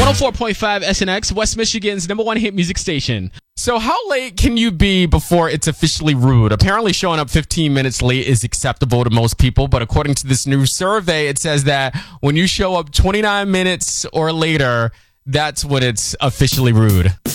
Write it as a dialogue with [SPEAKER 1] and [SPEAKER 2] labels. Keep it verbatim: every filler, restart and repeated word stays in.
[SPEAKER 1] one oh four point five S N X, West Michigan's number one hit music station.
[SPEAKER 2] So how late can you be before it's officially rude? Apparently showing up fifteen minutes late is acceptable to most people, but according to this new survey, it says that when you show up twenty-nine minutes or later, that's when it's officially rude.